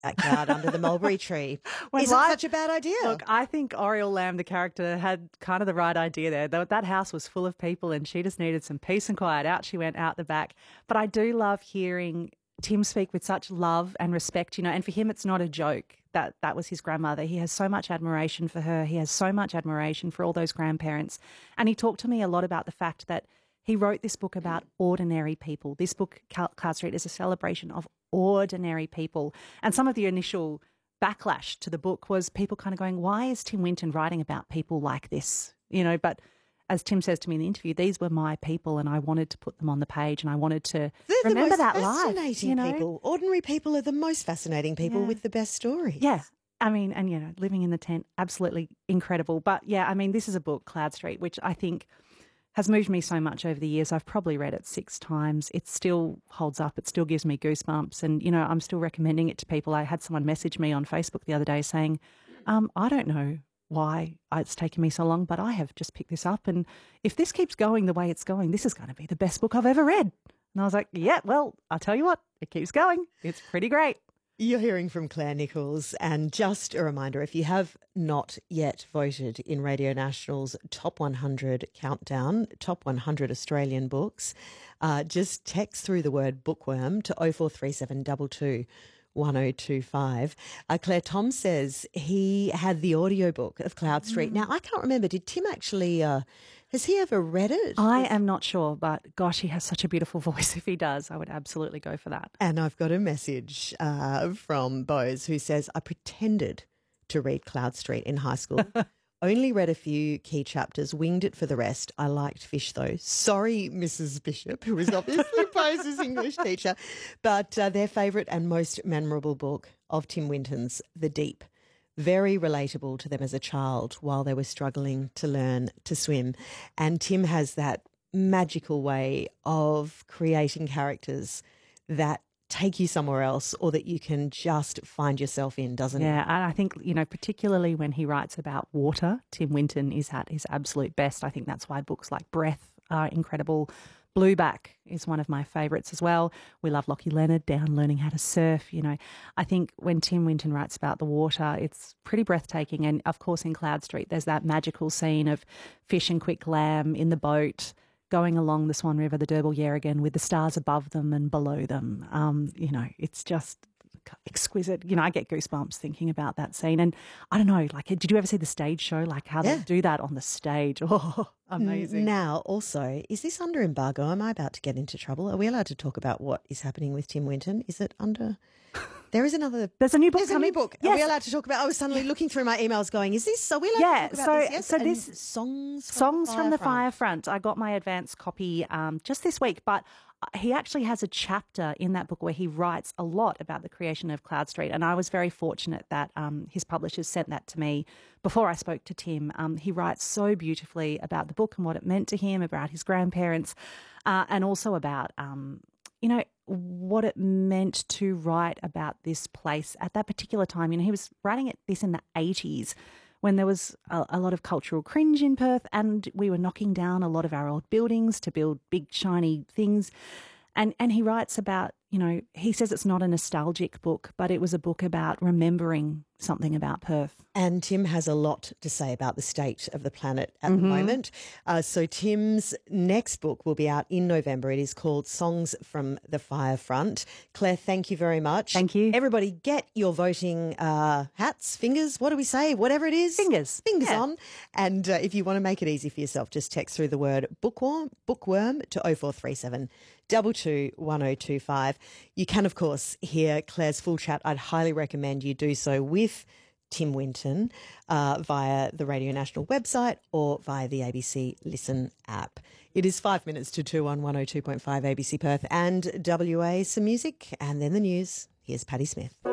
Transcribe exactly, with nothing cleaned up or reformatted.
backyard under the mulberry tree. When Isn't life- such a bad idea. Look, I think Oriel Lamb, the character, had kind of the right idea there. That, that house was full of people and she just needed some peace and quiet. Out she went, out the back. But I do love hearing Tim speak with such love and respect, you know, and for him it's not a joke that that was his grandmother. He has so much admiration for her. He has so much admiration for all those grandparents. And he talked to me a lot about the fact that he wrote this book about ordinary people. This book, Cloud Street, is a celebration of ordinary people. And some of the initial backlash to the book was people kind of going, why is Tim Winton writing about people like this? You know, but as Tim says to me in the interview, these were my people and I wanted to put them on the page and I wanted to They're remember the most that life. fascinating You know? people. Ordinary people are the most fascinating people Yeah. with the best stories. Yeah. I mean, and, you know, living in the tent, absolutely incredible. But, yeah, I mean, this is a book, Cloud Street, which I think has moved me so much over the years. I've probably read it six times. It still holds up. It still gives me goosebumps. And, you know, I'm still recommending it to people. I had someone message me on Facebook the other day saying, um, I don't know why it's taken me so long, but I have just picked this up. And if this keeps going the way it's going, this is going to be the best book I've ever read. And I was like, yeah, well, I'll tell you what, it keeps going. It's pretty great. You're hearing from Claire Nichols, and just a reminder, if you have not yet voted in Radio National's Top one hundred countdown, Top one hundred Australian books, uh, just text through the word bookworm to oh four three seven two two one oh two five. Uh, Claire, Tom says he had the audiobook of Cloud Street. Mm. Now, I can't remember, did Tim actually... Uh, Has he ever read it? I am not sure, but gosh, he has such a beautiful voice. If he does, I would absolutely go for that. And I've got a message uh, from Bose who says, I pretended to read Cloud Street in high school. Only read a few key chapters, winged it for the rest. I liked fish, though. Sorry, Missus Bishop, who is obviously Bose's English teacher. But uh, their favourite and most memorable book of Tim Winton's, The Deep. Very relatable to them as a child while they were struggling to learn to swim. And Tim has that magical way of creating characters that take you somewhere else or that you can just find yourself in, doesn't Yeah, it? and I think, you know, particularly when he writes about water, Tim Winton is at his absolute best. I think that's why books like Breath are incredible. Blueback is one of my favourites as well. We love Lockie Leonard, Down Learning How to Surf. You know, I think when Tim Winton writes about the water, it's pretty breathtaking. And of course, in Cloud Street, there's that magical scene of Fish and Quick Lamb in the boat going along the Swan River, the Derbyl Yerrigan, with the stars above them and below them. Um, you know, it's just exquisite. You know, I get goosebumps thinking about that scene. And I don't know, like, did you ever see the stage show? Like how Yeah. they do that on the stage? Oh, amazing. Now, also, is this under embargo? Am I about to get into trouble? Are we allowed to talk about what is happening with Tim Winton? Is it under... There is another... There's a new book There's a coming. new book. Yes. Are we allowed to talk about... I was suddenly looking through my emails going, is this... Are we allowed Yeah, to talk so- about this? Yes? so And this- Songs from Songs the from the Firefront. Firefront. I got my advance copy um, just this week, but he actually has a chapter in that book where he writes a lot about the creation of Cloud Street, and I was very fortunate that um, his publishers sent that to me before I spoke to Tim. Um, he writes so beautifully about the book and what it meant to him, about his grandparents, uh, and also about, um, you know, what it meant to write about this place at that particular time. You know, he was writing it this in the eighties when there was a, a lot of cultural cringe in Perth and we were knocking down a lot of our old buildings to build big, shiny things. And and he writes about, you know, he says it's not a nostalgic book, but it was a book about remembering something about Perth. And Tim has a lot to say about the state of the planet at Mm-hmm. the moment. Uh, so Tim's next book will be out in November. It is called Songs from the Firefront. Claire, thank you very much. Thank you. Everybody get your voting uh, hats, fingers, what do we say? Whatever it is. Fingers. Fingers Yeah. on. And uh, if you want to make it easy for yourself, just text through the word bookworm, bookworm to oh four three seven two two one oh two five. You can, of course, hear Claire's full chat. I'd highly recommend you do so with Tim Winton uh, via the Radio National website or via the A B C Listen app. It is five minutes to two on one oh two point five A B C Perth and W A. Some music and then the news. Here's Patti Smith.